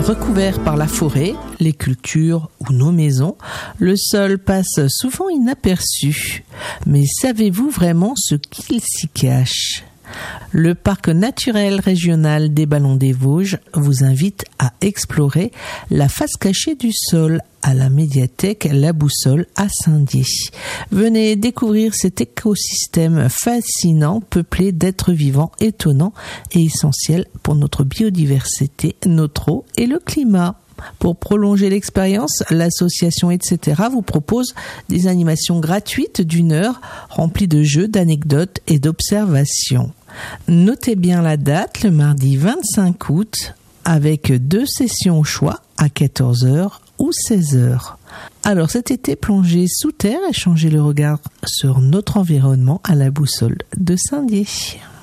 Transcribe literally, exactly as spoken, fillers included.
Recouvert par la forêt, les cultures ou nos maisons, le sol passe souvent inaperçu. Mais savez-vous vraiment ce qu'il s'y cache ? Le parc naturel régional des Ballons des Vosges vous invite à explorer la face cachée du sol à la médiathèque La Boussole à Saint-Dié. Venez découvrir cet écosystème fascinant peuplé d'êtres vivants étonnants et essentiels pour notre biodiversité, notre eau et le climat. Pour prolonger l'expérience, l'association et cetera vous propose des animations gratuites d'une heure remplies de jeux, d'anecdotes et d'observations. Notez bien la date, le mardi vingt-cinq août, avec deux sessions au choix à quatorze heures ou seize heures. Alors cet été, plongez sous terre et changez le regard sur notre environnement à la Boussole de Saint-Dié.